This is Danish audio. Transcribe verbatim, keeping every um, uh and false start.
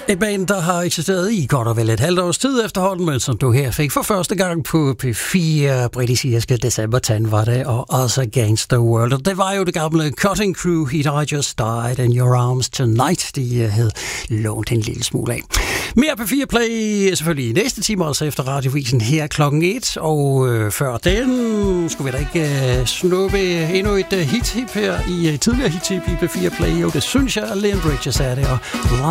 Et band, der har eksisteret i godt og vel et halvt års tid efterhånden, men som du her fik for første gang på P fire, britisk-irske decembertan var det, og Us Against the World. Og det var jo det gamle Cutting Crew, Hit I Just Died in Your Arms Tonight, de havde lånt en lille smule af. Mere P fire Play selvfølgelig i næste time, altså efter radiovisen her klokken et, og øh, før den skulle vi da ikke øh, snuppe endnu et uh, hit-hip her i uh, tidligere hit-hip i P fire Play. Jo, det synes jeg, Leon Bridges er det, og